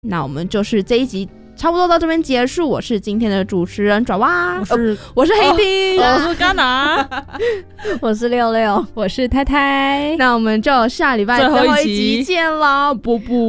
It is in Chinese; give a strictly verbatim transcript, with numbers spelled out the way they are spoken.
那我们就是这一集差不多到这边结束，我是今天的主持人爪哇， 我是、 哦、我是黑丁、 哦、我是嘎拿我是六六， 我是太太， 那我们就下礼拜最后一集见了，啵啵。